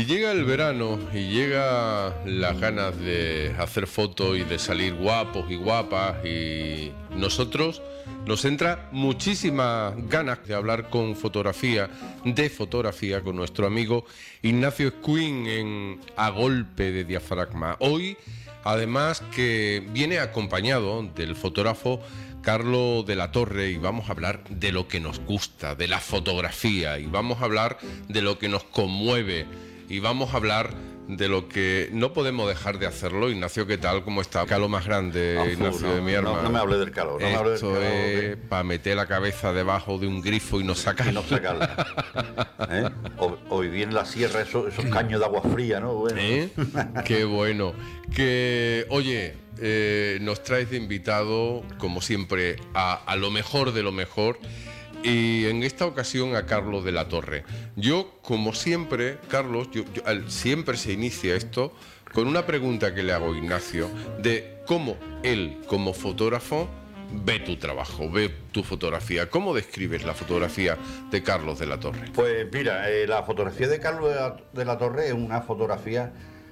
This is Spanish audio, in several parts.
Y llega el verano y llega las ganas de hacer fotos y de salir guapos y guapas, y nosotros nos entra muchísimas ganas de hablar de fotografía con nuestro amigo Ignacio Escuín en A Golpe de Diafragma. Hoy, además, que viene acompañado del fotógrafo Carlos de la Torre, y vamos a hablar de lo que nos gusta, de la fotografía, y vamos a hablar de lo que nos conmueve, y vamos a hablar de lo que no podemos dejar de hacerlo. Ignacio, ¿qué tal? ¿Cómo está? Calo más grande, Ignacio, de mi arma. No me hable del calor. No Esto me hable del es calor, para meter la cabeza debajo de un grifo y no sacarla. y no sacarla. O vivir en la sierra, esos caños de agua fría, ¿no? Bueno. Qué bueno. Que, oye, nos traes de invitado, como siempre, a lo mejor de lo mejor. Y en esta ocasión a Carlos de la Torre. Yo, como siempre, Carlos, siempre se inicia esto con una pregunta que le hago a Ignacio, de cómo él, como fotógrafo, ve tu trabajo, ve tu fotografía. ¿Cómo describes la fotografía de Carlos de la Torre? Pues mira, la fotografía de Carlos de la Torre es una fotografía,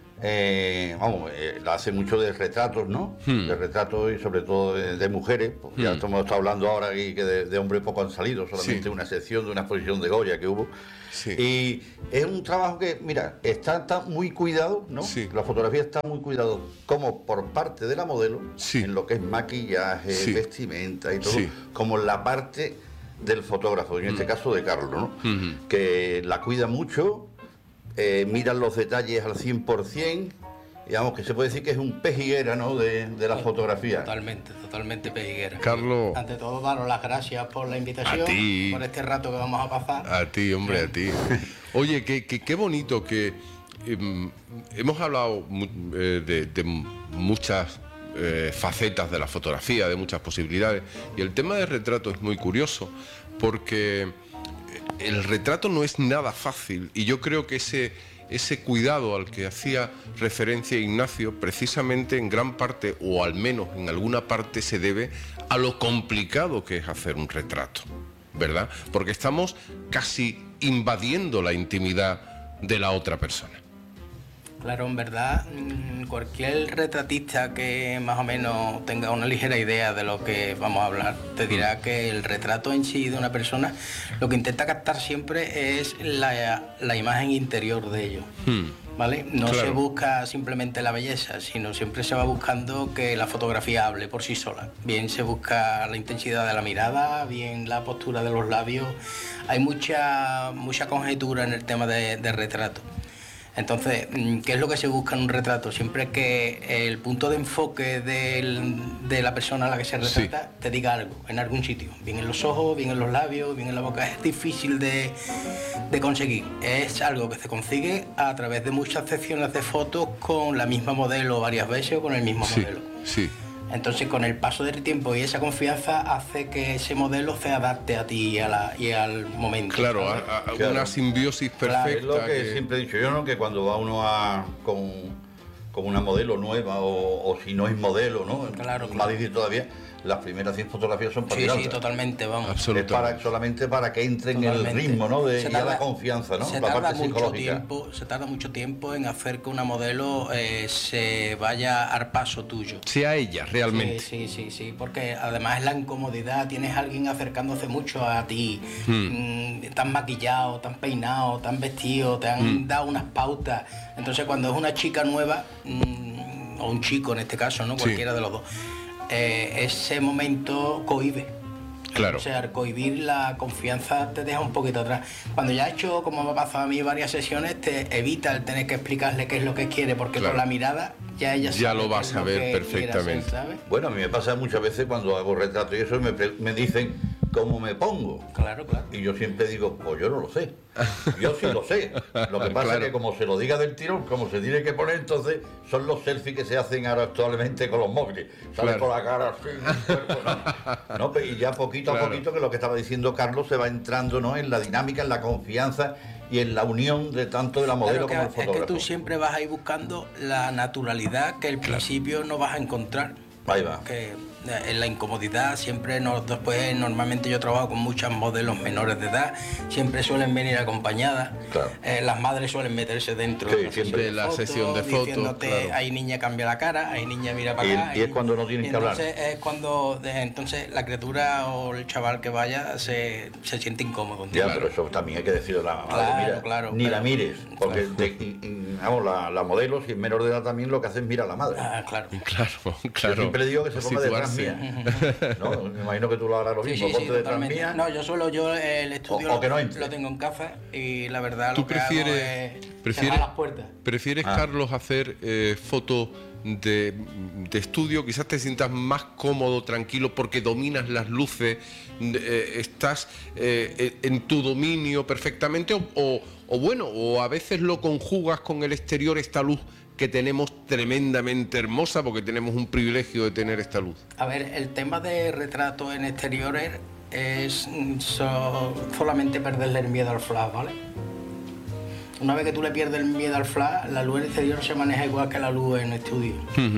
la hace mucho de retratos, ¿no? De retratos y sobre todo de mujeres. Pues ya estamos hablando ahora aquí que de hombres poco han salido, solamente una sección de una exposición de Goya que hubo. Sí. Y es un trabajo que, mira, está muy cuidado, ¿no? Sí. La fotografía está muy cuidado, como por parte de la modelo, en lo que es maquillaje, vestimenta y todo, como en la parte del fotógrafo, en este caso de Carlos, ¿no? Que la cuida mucho. Miran los detalles al 100%, digamos que se puede decir que es un pejiguera, ¿no? de la fotografía. Totalmente pejiguera. Carlos, ante todo, daros las gracias por la invitación, a ti, por este rato que vamos a pasar. A ti, hombre, a ti. Oye, qué bonito que hemos hablado de muchas facetas de la fotografía, de muchas posibilidades, y el tema del retrato es muy curioso, porque el retrato no es nada fácil, y yo creo que ese cuidado al que hacía referencia Ignacio, precisamente en gran parte, o al menos en alguna parte, se debe a lo complicado que es hacer un retrato, ¿verdad? Porque estamos casi invadiendo la intimidad de la otra persona. Claro, en verdad, cualquier retratista que más o menos tenga una ligera idea de lo que vamos a hablar, te dirá que el retrato en sí de una persona lo que intenta captar siempre es la imagen interior de ellos, ¿vale? No se busca simplemente la belleza, sino siempre se va buscando que la fotografía hable por sí sola. Bien se busca la intensidad de la mirada, bien la postura de los labios. Hay mucha conjetura en el tema de retrato. Entonces, ¿qué es lo que se busca en un retrato? Siempre que el punto de enfoque de la persona a la que se retrata te diga algo, en algún sitio, bien en los ojos, bien en los labios, bien en la boca. Es difícil de conseguir. Es algo que se consigue a través de muchas secciones de fotos con la misma modelo varias veces o con el mismo modelo. Sí. Entonces, con el paso del tiempo y esa confianza hace que ese modelo se adapte a ti y al momento. Claro, una simbiosis perfecta. Claro, es lo que siempre he dicho yo, ¿no? Que cuando va uno con una modelo nueva o si no es modelo, ¿no? Claro. Más difícil todavía. Las primeras 100 fotografías son para tirarlas. Sí, totalmente, vamos. Es solamente para que entre en el ritmo, ¿no? Y la confianza, ¿no? La parte psicológica. Se tarda mucho tiempo en hacer que una modelo se vaya al paso tuyo. Sea ella, realmente. Sí, porque además es la incomodidad, tienes a alguien acercándose mucho a ti, tan maquillado, tan peinado, tan vestido, te han dado unas pautas. Entonces, cuando es una chica nueva, o un chico en este caso, ¿no? Cualquiera de los dos, ese momento cohíbe. Claro. O sea, al cohibir la confianza te deja un poquito atrás. Cuando ya has hecho, como me ha pasado a mí, varias sesiones, te evita el tener que explicarle qué es lo que quiere, porque con la mirada ya ella ya lo vas a ver perfectamente. Hacer, ¿sabes? Bueno, a mí me pasa muchas veces cuando hago retratos y eso me dicen cómo me pongo. Claro. Y yo siempre digo, pues yo no lo sé. Yo sí lo sé. Lo que pasa es que como se lo diga del tirón, como se tiene que poner, entonces son los selfies que se hacen ahora actualmente con los móviles. Sale con la cara así, el cuerpo, ¿no? Y ya poquito a poquito, que lo que estaba diciendo Carlos, se va entrando, ¿no? En la dinámica, en la confianza y en la unión de tanto de la modelo como el fotógrafo. Es que tú siempre vas a ir buscando la naturalidad que al principio no vas a encontrar. Ahí va. Que en la incomodidad siempre después normalmente yo trabajo con muchas modelos menores de edad, siempre suelen venir acompañadas. Claro. Las madres suelen meterse dentro Sí, de la sesión de fotos, diciéndote, claro. ahí niña cambia la cara, ahí niña mira para acá. Y es cuando no tienen que hablar. Es cuando entonces la criatura o el chaval que vaya se siente incómodo. Ya, ¿entiendes? pero eso también hay que decirle a la madre, Claro, mira, claro, ni la claro. mires, porque vamos, la modelo, si es menor de edad también, lo que hace es mirar a la madre. Claro. Claro. Yo siempre digo que se ponga detrás Situarse. mía. ¿No? Me imagino que tú lo harás lo mismo, ponte detrás totalmente. mía. No, yo el estudio O que no entre. lo tengo en casa y la verdad ¿Tú lo que hago es cerrar las puertas. prefieres Carlos, hacer fotos de estudio? Quizás te sientas más cómodo, tranquilo, porque dominas las luces, estás en tu dominio perfectamente, o a veces lo conjugas con el exterior, esta luz que tenemos tremendamente hermosa, porque tenemos un privilegio de tener esta luz. A ver, el tema de retrato en exteriores es solamente perderle el miedo al flash, ¿vale? Una vez que tú le pierdes el miedo al flash, la luz en exterior se maneja igual que la luz en estudio.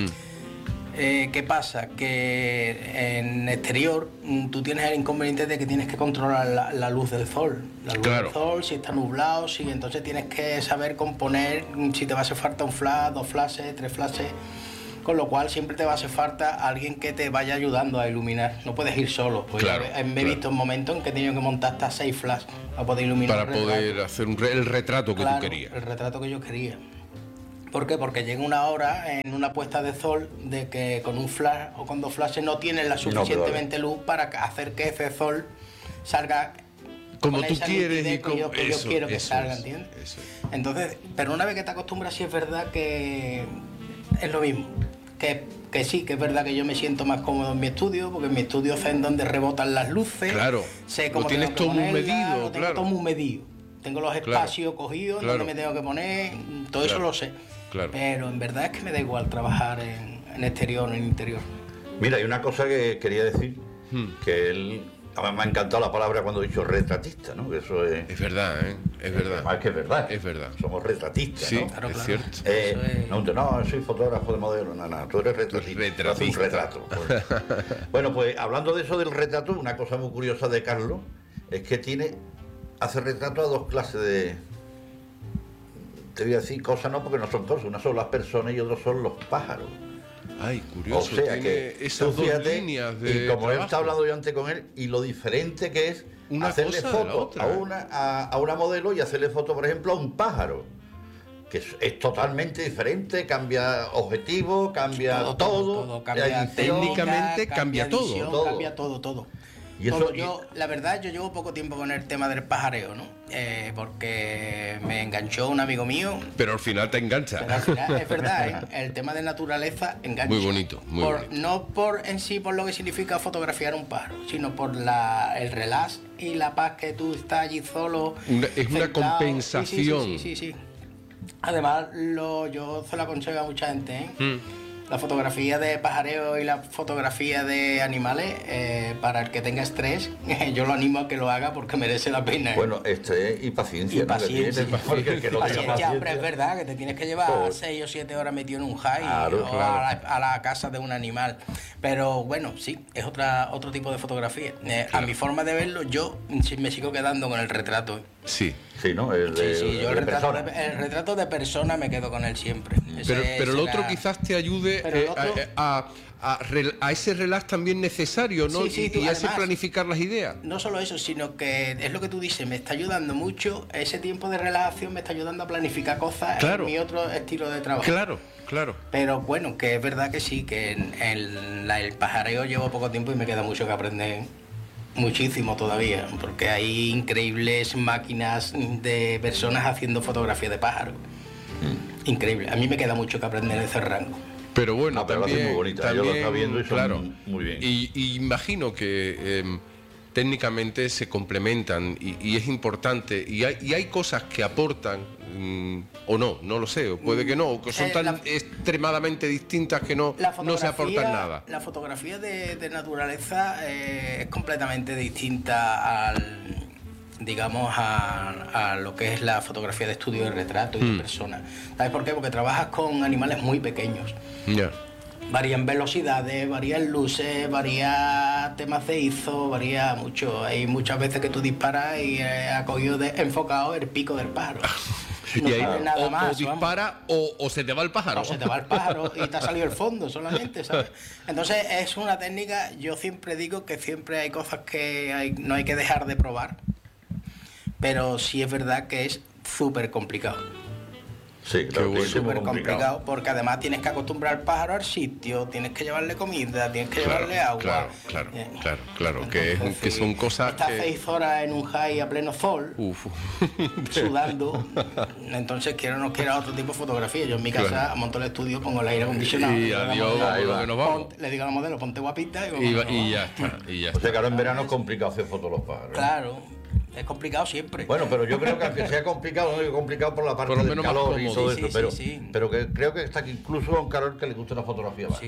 ¿Qué pasa? Que en exterior tú tienes el inconveniente de que tienes que controlar la luz del sol. La luz Claro. del sol, si está nublado, si entonces tienes que saber componer, si te va a hacer falta un flash, 2 flashes, 3 flashes. Con lo cual siempre te va a hacer falta alguien que te vaya ayudando a iluminar. No puedes ir solo. Pues Claro, me he visto en momentos en que he tenido que montar hasta 6 flashes para poder iluminar. Para poder hacer el retrato que Claro, tú querías. el retrato que yo quería. ¿Por qué? Porque llega una hora en una puesta de sol de que con un flash o con 2 flashes no tienes la suficientemente luz para hacer que ese sol salga Como con tú esa quieres nitidez y como que yo quiero que eso salga, es, ¿entiendes? eso es. Entonces, pero una vez que te acostumbras, sí es verdad que es lo mismo. Que sí, que es verdad que yo me siento más cómodo en mi estudio, porque en mi estudio sé en dónde rebotan las luces. Claro, sé lo cómo tienes tengo que todo muy ponerlas, medido, lo tengo claro. todo muy medido. Tengo los espacios cogidos, claro. donde me tengo que poner, todo eso Claro, lo sé. claro. Pero en verdad es que me da igual trabajar en exterior o en interior. Mira, hay una cosa que quería decir, que él, a mí me ha encantado la palabra cuando he dicho retratista, ¿no? Que eso es... Es verdad, ¿eh? Es verdad. Además que es verdad. Es verdad. Somos retratistas, Sí, ¿no? Claro, es claro. cierto. Eso es- No, soy fotógrafo de modelo, no, tú eres retratista. Retratista. Haces un retrato. Bueno, pues hablando de eso del retrato, una cosa muy curiosa de Carlos es que hace retrato a 2 clases de... Te voy a decir cosas, no, porque no son cosas. Una son las personas y otros son los pájaros. Ay, O curioso. sea Tiene que esas tú fíjate, dos líneas de y como él trabajo. está hablando yo antes con él, y lo diferente que es Una hacerle cosa de la fotos otra, a una modelo y hacerle foto, por ejemplo, a un pájaro. Que es totalmente diferente, cambia objetivo, cambia todo, cambia edición. técnicamente cambia todo, edición, todo. Cambia todo. Y eso- Todo. La verdad, yo llevo poco tiempo con el tema del pajareo, ¿no? Porque me enganchó un amigo mío. Pero al final te engancha. Pero al final, es verdad, ¿eh? El tema de naturaleza engancha. Muy bonito, muy bonito. No por en sí por lo que significa fotografiar un pájaro, sino por el relax y la paz que tú estás allí solo. Es una sentado. compensación. Sí. Además, yo se lo aconsejo a mucha gente, ¿eh? La fotografía de pajareo y la fotografía de animales, para el que tenga estrés, yo lo animo a que lo haga porque merece la pena, ¿eh? Bueno, y paciencia. Y ¿no? paciencia. Que tiene, porque el que no tenga Paciencia, hombre, es paciencia- verdad que te tienes que llevar Por- 6 o 7 horas metido en un high Claro, o claro. a la casa de un animal. Pero bueno, sí, es otro tipo de fotografía. A mi forma de verlo, yo me sigo quedando con el retrato. Sí. Sí, ¿no? El de, Sí, yo de el persona. retrato de persona me quedo con él siempre. Pero el otro quizás te ayude Pero el otro- a ese relax también necesario, ¿no? Sí, tú, y a ese además- planificar las ideas. No solo eso, sino que es lo que tú dices, me está ayudando mucho, ese tiempo de relajación me está ayudando a planificar cosas Claro. en mi otro estilo de trabajo. Claro. Pero bueno, que es verdad que sí, que en el pajareo llevo poco tiempo y me queda mucho que aprender, muchísimo todavía, porque hay increíbles máquinas de personas haciendo fotografía de pájaros. Increíble, a mí me queda mucho que aprender en ese rango. Pero bueno, No, pero lo hace también, muy bonita, yo lo también, está viendo y son claro. muy bien. Y imagino que técnicamente se complementan y es importante. Y hay cosas que aportan, o no lo sé, o puede que no, o que son tan extremadamente distintas que no se aportan nada. La fotografía de naturaleza es completamente distinta a lo que es la fotografía de estudio de retrato y de persona. ¿Sabes por qué? Porque trabajas con animales muy pequeños. Ya. Varían velocidades, varían luces, varía temas de ISO, varía mucho. Hay muchas veces que tú disparas y ha cogido enfocado el pico del pájaro. No y ahí nada más, o dispara o se te va el pájaro. O se te va el pájaro y te ha salido el fondo solamente, ¿sabes? Entonces es una técnica, yo siempre digo que siempre hay cosas que no hay que dejar de probar, pero sí es verdad que es súper complicado. Sí, claro, que es súper complicado porque además tienes que acostumbrar al pájaro al sitio, tienes que llevarle comida, tienes que llevarle agua. Claro, entonces, que son cosas estás 6 horas en un high a pleno sol, sudando, entonces quiero o no quiera otro tipo de fotografía. Yo en mi casa monto el estudio, pongo el aire acondicionado y adiós, nos vamos. Le digo a la modelo, ponte guapita y ya está. O sea que ahora en verano es complicado hacer fotos de los pájaros. Claro. Es complicado siempre. Bueno, pero yo creo que aunque sea complicado, no es complicado por la parte del calor y todo eso, pero que creo que está aquí incluso a un calor que le gusta una fotografía más. Sí.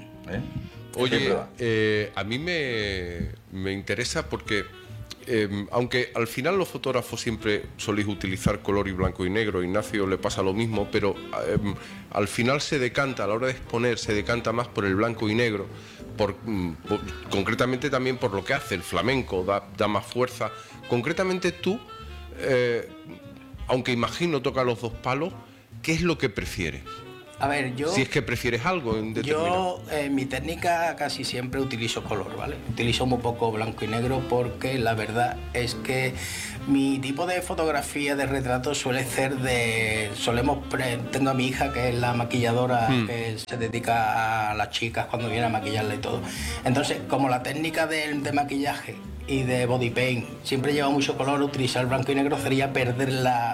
Oye, a mí me interesa porque aunque al final los fotógrafos siempre soléis utilizar color y blanco y negro, Ignacio le pasa lo mismo, pero al final se decanta, a la hora de exponer, se decanta más por el blanco y negro, concretamente también por lo que hace el flamenco, da más fuerza. Concretamente tú, aunque imagino toca los dos palos, ¿qué es lo que prefieres? A ver, yo... Si es que prefieres algo en determinado. Yo, en mi técnica casi siempre utilizo color, ¿vale? Utilizo muy poco blanco y negro porque la verdad es que mi tipo de fotografía de retrato suele ser de... Tengo a mi hija que es la maquilladora que se dedica a las chicas cuando viene a maquillarla y todo. Entonces, como la técnica de maquillaje y de body paint siempre lleva mucho color, utilizar blanco y negro sería perder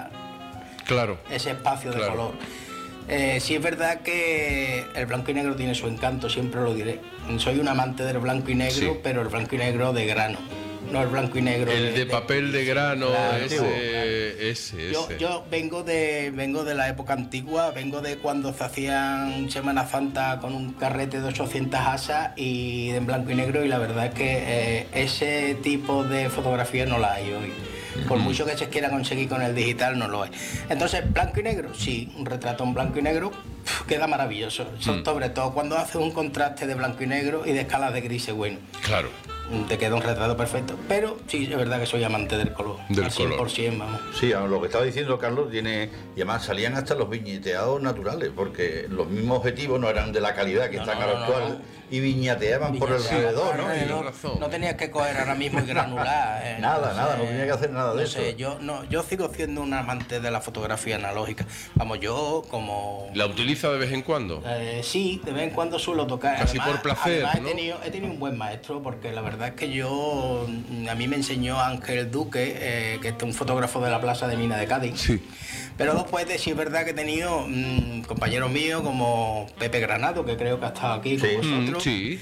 ese espacio de color. Sí es verdad que el blanco y negro tiene su encanto, siempre lo diré. Soy un amante del blanco y negro, pero el blanco y negro de grano, no el blanco y negro de papel de grano, claro, ese. Yo vengo de la época antigua, vengo de cuando se hacían Semana Santa con un carrete de 800 asas y en blanco y negro, y la verdad es que ese tipo de fotografía no la hay hoy. Por mucho que se quiera conseguir con el digital, no lo es. Entonces, blanco y negro, sí, un retrato en blanco y negro queda maravilloso. Sobre todo cuando haces un contraste de blanco y negro y de escalas de grises bueno. Claro. Te queda un retrato perfecto. Pero sí, es verdad que soy amante del color. Del al 100%, vamos. Sí, lo que estaba diciendo Carlos tiene... Y además salían hasta los viñeteados naturales, porque los mismos objetivos no eran de la calidad que están ahora actual. Y viñateaban por alrededor, ¿no? No tenías que coger ahora mismo y granular. Nada, no tenía que hacer nada de eso. Yo sigo siendo un amante de la fotografía analógica. Vamos, yo como... ¿La utiliza de vez en cuando? Sí, de vez en cuando suelo tocar. Casi por placer, además, ¿no? he tenido un buen maestro, porque la verdad es que a mí me enseñó Ángel Duque, que es un fotógrafo de la Plaza de Mina de Cádiz. Sí. Pero después sí es verdad que he tenido compañeros míos como Pepe Granado, que creo que ha estado aquí con vosotros. Sí.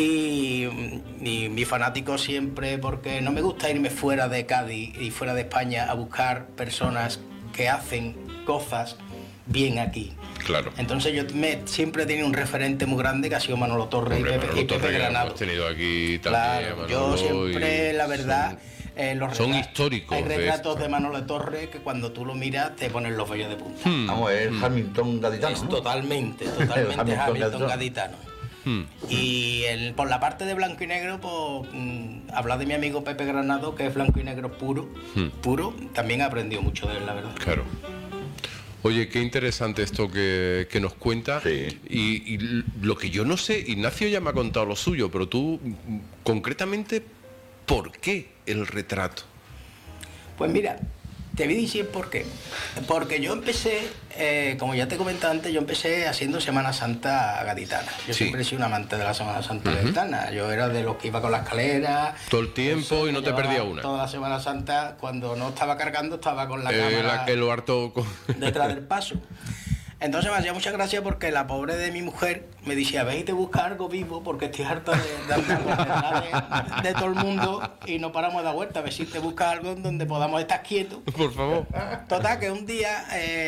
Y mi fanático siempre, porque no me gusta irme fuera de Cádiz y fuera de España a buscar personas que hacen cosas bien aquí. Claro. Entonces yo siempre he tenido un referente muy grande que ha sido Manolo Torres y Pepe Granado. Hemos tenido aquí también. Claro, yo siempre, la verdad... son históricos. Hay retratos de Manolo Torres que cuando tú lo miras te ponen los vellos de punta. Vamos, es Hamilton gaditano. Es totalmente Hamilton gaditano. Y por la parte de blanco y negro, pues hablar de mi amigo Pepe Granado, que es blanco y negro puro, también he aprendido mucho de él, la verdad. Claro. Oye, qué interesante esto que nos cuenta. Sí. Y lo que yo no sé, Ignacio ya me ha contado lo suyo, pero tú concretamente, ¿por qué el retrato? Pues mira, te voy a decir por qué. Porque yo empecé, como ya te comentaba antes, yo empecé haciendo Semana Santa gaditana. Yo siempre he sido un amante de la Semana Santa gaditana. Yo era de los que iba con la escalera. Todo el tiempo y no te perdía una. Toda la Semana Santa, cuando no estaba cargando, estaba con la cámara el harto detrás del paso. Entonces me hacía mucha gracia porque la pobre de mi mujer me decía, ve y te busca algo vivo porque estoy harta de andar de todo el mundo y no paramos de dar vuelta. A ver si te buscas algo donde podamos estar quietos. Por favor. Total, que un día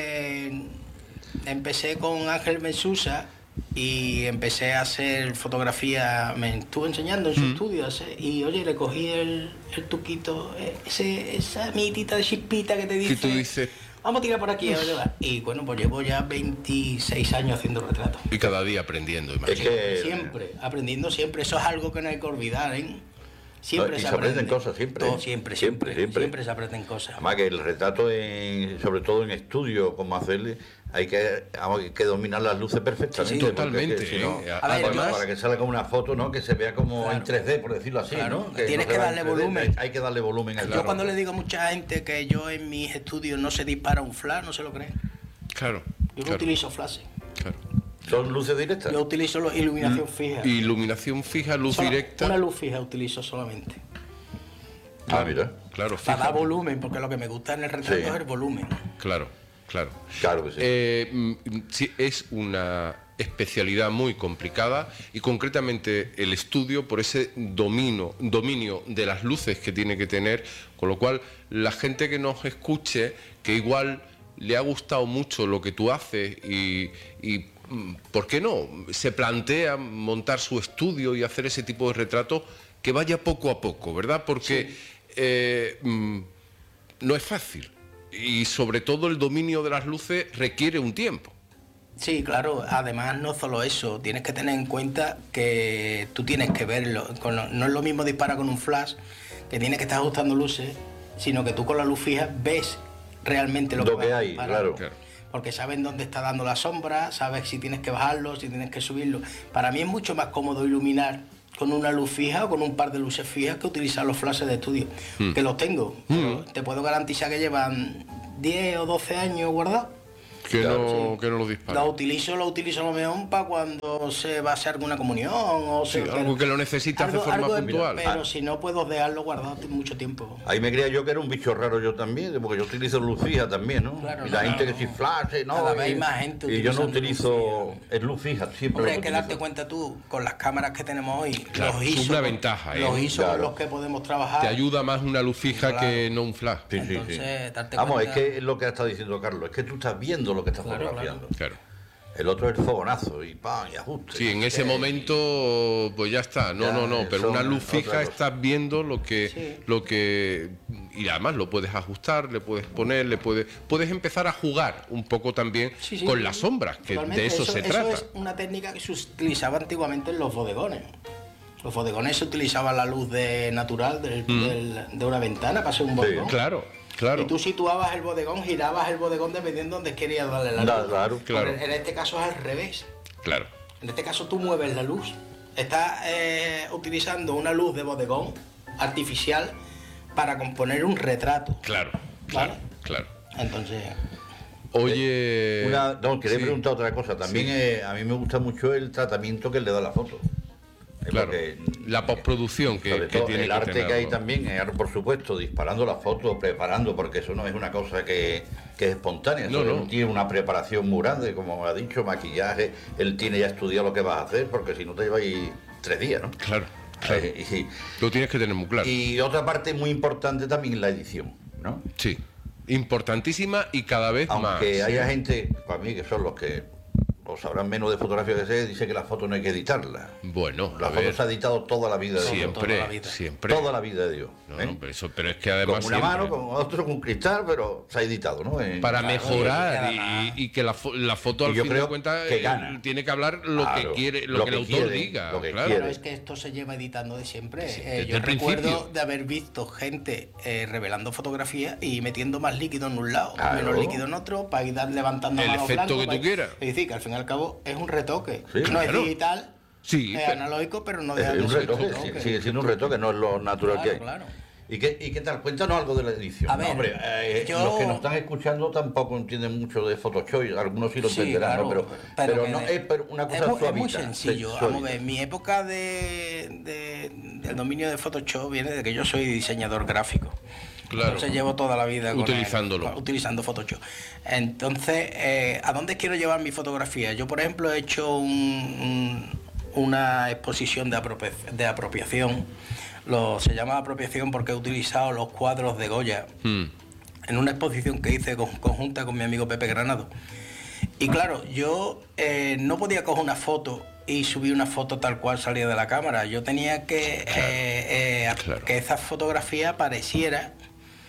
empecé con Ángel Mensusa y empecé a hacer fotografía, me estuvo enseñando en su estudio y oye, le cogí el tuquito, esa mitita de chispita que te dice... ¿Qué tú dices? vamos a tirar por aquí. Y bueno, pues llevo ya 26 años haciendo retratos. Y cada día aprendiendo, imagino. Siempre, aprendiendo siempre. Eso es algo que no hay que olvidar, ¿eh? Siempre se aprenden cosas, siempre. Todo, siempre se aprenden cosas. Además que el retrato, sobre todo en estudio, como hacerle, hay que dominar las luces perfectamente. Sí, totalmente. Si no, además, para que salga como una foto, ¿no? Que se vea como en 3D, por decirlo así. Claro, ¿no? tienes que darle volumen. Hay que darle volumen al Yo cuando le digo a mucha gente que yo en mis estudios no se dispara un flash, no se lo creen. Claro. Yo no utilizo flashes. Claro. ¿Son luces directas? Yo utilizo iluminación fija. Iluminación fija, luz directa. Una luz fija utilizo solamente. Mira. Claro, para dar volumen, porque lo que me gusta en el retrato es el volumen. Claro. Claro que sí. Sí, es una especialidad muy complicada y concretamente el estudio por ese dominio de las luces que tiene que tener, con lo cual la gente que nos escuche, que igual le ha gustado mucho lo que tú haces y ¿por qué no? Se plantea montar su estudio y hacer ese tipo de retratos, que vaya poco a poco, ¿verdad? Porque no es fácil y sobre todo el dominio de las luces requiere un tiempo. Sí, claro, además no solo eso, tienes que tener en cuenta que tú tienes que verlo, no es lo mismo disparar con un flash, que tienes que estar ajustando luces, sino que tú con la luz fija ves realmente lo que hay, claro. Porque sabes dónde está dando la sombra, sabes si tienes que bajarlo, si tienes que subirlo. Para mí es mucho más cómodo iluminar con una luz fija o con un par de luces fijas que utilizar los flashes de estudio, que los tengo, pero te puedo garantizar que llevan 10 o 12 años guardados. Que no lo disparan. Lo utilizo lo mejor para cuando se va a hacer alguna comunión o algo que lo necesitas de forma puntual. Pero si no puedo dejarlo guardado mucho tiempo. Ahí me creía yo que era un bicho raro yo también, porque yo utilizo luz fija también, ¿no? Claro, y la gente que si flash, ¿no? Cada vez hay más gente y yo no utilizo luz fija, siempre. Hombre, hay que darte cuenta tú, con las cámaras que tenemos hoy, los ISO, es una ventaja, los ISO con los que podemos trabajar. Te ayuda más una luz fija que no un flash. Sí. Vamos, es que es lo que ha estado diciendo Carlos, es que tú estás viendo lo que estás fotografiando. Claro. El otro es el fogonazo y ¡pam! Y ajuste. Sí, en ese momento pues ya está. No, pero una luz fija estás viendo lo que y además lo puedes ajustar, le puedes poner, puedes empezar a jugar un poco también con las sombras, que de eso se trata. Eso es una técnica que se utilizaba antiguamente en los bodegones. Los bodegones se utilizaba la luz natural de una ventana para hacer un bodegón. Claro. Y tú situabas el bodegón, girabas el bodegón dependiendo de dónde querías darle la luz. Claro. En este caso es al revés. Claro. En este caso tú mueves la luz. Estás utilizando una luz de bodegón artificial para componer un retrato. Claro. Entonces... Oye... quería preguntar otra cosa. También a mí me gusta mucho el tratamiento que le da la foto. Claro, la postproducción que tiene el arte que hay también, por supuesto, disparando las fotos, preparando, porque eso no es una cosa que es espontánea, eso tiene una preparación muy grande, como ha dicho, maquillaje, él tiene ya estudiado lo que vas a hacer, porque si no te llevas ahí 3 días, ¿no? Claro. Lo tienes que tener muy claro. Y otra parte muy importante también es la edición, ¿no? Sí, importantísima y cada vez más. Aunque haya gente, para mí, que son los que sabrán menos de fotografía que sé, dice que la foto no hay que editarla. Bueno, la foto se ha editado toda la vida de Dios. Siempre. Toda la vida de Dios. Pero es que además con una mano, con otro, con cristal, pero se ha editado, ¿no? Para mejorar y que la foto al fin de cuentas tiene que hablar lo que quiere, lo que el autor diga. Claro, es que esto se lleva editando de siempre. Yo recuerdo de haber visto gente revelando fotografías y metiendo más líquido en un lado, menos líquido en otro, para ir levantando el efecto que tú quieras. Es decir, que al fin y al cabo es un retoque. No es digital, es analógico, pero no deja de ser un retoque. Sigue siendo un retoque, no es lo natural que hay. Claro. ¿Y qué tal? Cuéntanos algo de la edición. A ver, hombre, los que nos están escuchando tampoco entienden mucho de Photoshop, algunos sí lo entenderán, claro, ¿no? pero no es una cosa suavita. Es muy sencillo. Vamos a ver, mi época del dominio de Photoshop viene de que yo soy diseñador gráfico. Claro. Entonces llevo toda la vida utilizando Photoshop. Entonces, ¿a dónde quiero llevar mi fotografía? Yo, por ejemplo, he hecho una exposición de apropiación. Se llama apropiación porque he utilizado los cuadros de Goya en una exposición que hice conjunta con mi amigo Pepe Granado. Y claro, yo no podía coger una foto y subir una foto tal cual salía de la cámara. Yo tenía que esa fotografía pareciera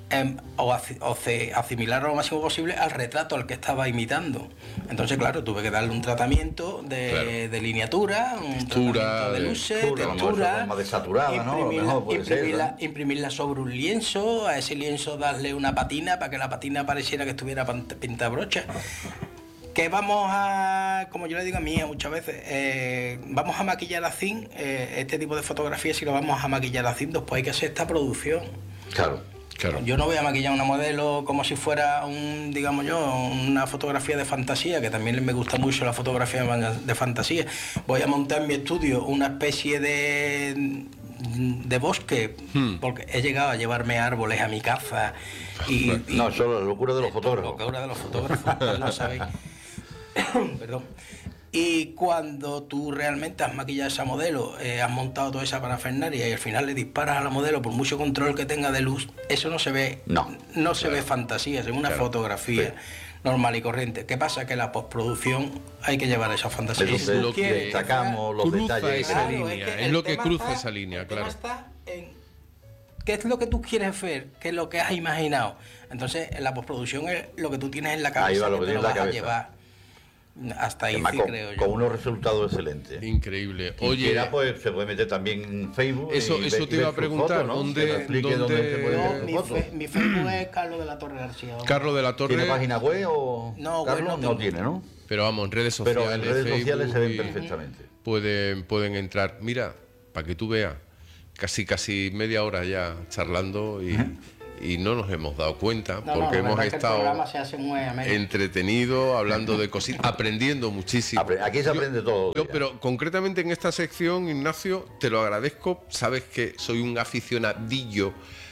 asimilarlo lo máximo posible al retrato al que estaba imitando. Entonces, claro, tuve que darle un tratamiento de lineatura, un tratamiento de luces, textura, más desaturada, ¿no? imprimirla sobre un lienzo, a ese lienzo darle una patina para que la patina pareciera que estuviera pintada brocha. Que vamos a, como yo le digo a mi hija muchas veces, vamos a maquillar así, este tipo de fotografías, si lo vamos a maquillar así, después hay que hacer esta producción. Claro. Yo no voy a maquillar una modelo como si fuera una fotografía de fantasía, que también me gusta mucho la fotografía de fantasía. Voy a montar en mi estudio una especie de bosque, porque he llegado a llevarme árboles a mi casa no, solo la locura de los fotógrafos. La locura de los fotógrafos, no sabéis. Perdón. Y cuando tú realmente has maquillado a esa modelo, has montado toda esa parafernalia y al final le disparas a la modelo, por mucho control que tenga de luz, eso no se ve, no se ve fantasía, es una fotografía normal y corriente. ¿Qué pasa? Que la postproducción hay que llevar esa fantasía. Eso es lo que destacamos, los detalles. Esa línea, es lo que cruza esa línea, claro. Está en qué es lo que tú quieres ver, qué es lo que has imaginado. Entonces, en la postproducción es lo que tú tienes en la cabeza, ahí va lo que te lo tienes en la vas a cabeza. llevar. Hasta ahí Además, sí, creo yo. Con unos resultados excelentes. Increíble. Oye, pues se puede meter también en Facebook. Eso te iba a preguntar. Fotos, ¿no? ¿Dónde se puede ver mi Facebook es Carlos de la Torre García. Carlos de la Torre. ¿Tiene página web o...? No, Carlos no tiene, ¿no? Pero vamos, en redes sociales. Pero en redes Facebook, sociales se ven perfectamente. Pueden entrar. Mira, para que tú veas, casi media hora ya charlando y no nos hemos dado cuenta, porque hemos estado entretenidos, hablando de cositas, aprendiendo muchísimo. Aquí se aprende todo. Pero concretamente en esta sección, Ignacio, te lo agradezco. Sabes que soy un aficionadillo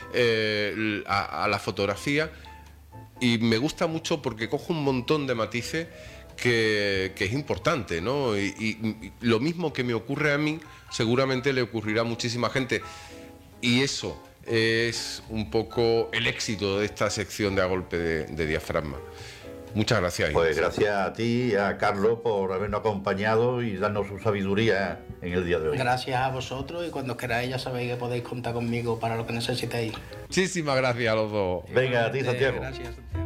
a la fotografía y me gusta mucho porque cojo un montón de matices que es importante, ¿no? Y lo mismo que me ocurre a mí, seguramente le ocurrirá a muchísima gente. Y eso es un poco el éxito de esta sección de A Golpe de Diafragma. Muchas gracias. Pues gracias a ti y a Carlos por habernos acompañado y darnos su sabiduría en el día de hoy. Gracias a vosotros y cuando queráis ya sabéis que podéis contar conmigo para lo que necesitéis. Muchísimas gracias a los dos. Venga, a ti, Santiago. Gracias, Santiago.